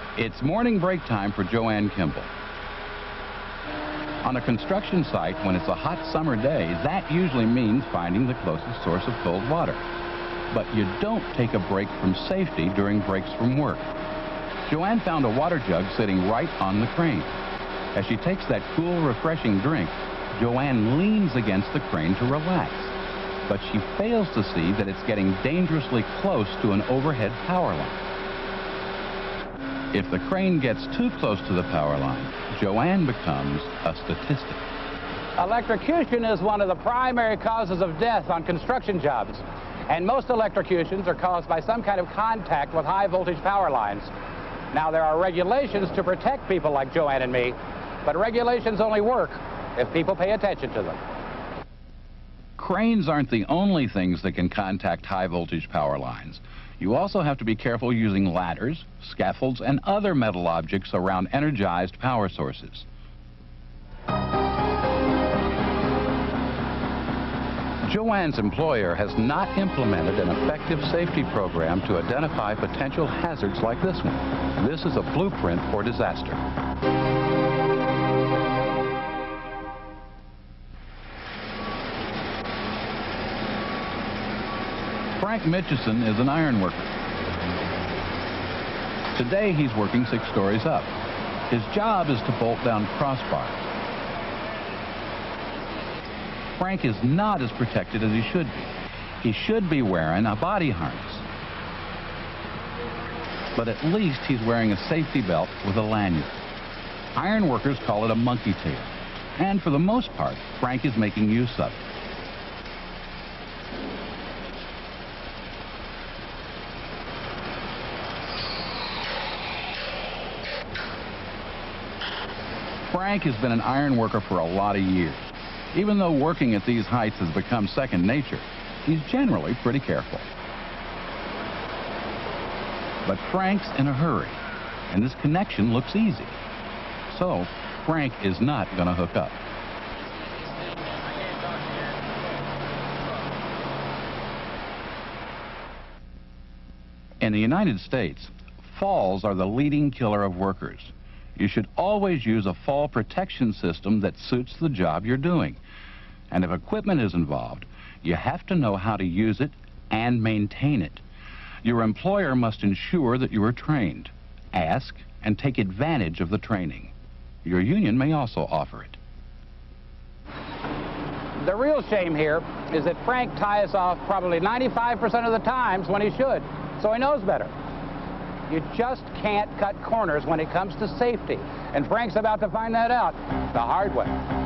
It's morning break time for Joanne Kimball. On a construction site, when it's a hot summer day, that usually means finding the closest source of cold water. But you don't take a break from safety during breaks from work. Joanne found a water jug sitting right on the crane. As she takes that cool, refreshing drink, Joanne leans against the crane to relax. But she fails to see that it's getting dangerously close to an overhead power line. If the crane gets too close to the power line, Joanne becomes a statistic. Electrocution is one of the primary causes of death on construction jobs. And most electrocutions are caused by some kind of contact with high voltage power lines. Now, there are regulations to protect people like Joanne and me, but regulations only work if people pay attention to them. Cranes aren't the only things that can contact high voltage power lines. You also have to be careful using ladders, scaffolds, and other metal objects around energized power sources. Joanne's employer has not implemented an effective safety program to identify potential hazards like this one. This is a blueprint for disaster. Frank Mitchison is an iron worker. Today he's working 6 stories up. His job is to bolt down crossbars. Frank is not as protected as he should be. He should be wearing a body harness. But at least he's wearing a safety belt with a lanyard. Iron workers call it a monkey tail. And for the most part, Frank is making use of it. Frank has been an iron worker for a lot of years. Even though working at these heights has become second nature, he's generally pretty careful. But Frank's in a hurry, and this connection looks easy. So, Frank is not going to hook up. In the United States, falls are the leading killer of workers. You should always use a fall protection system that suits the job you're doing. And if equipment is involved, you have to know how to use it and maintain it. Your employer must ensure that you are trained. Ask and take advantage of the training. Your union may also offer it. The real shame here is that Frank ties off probably 95% of the times when he should, so he knows better. You just can't cut corners when it comes to safety. And Frank's about to find that out the hard way.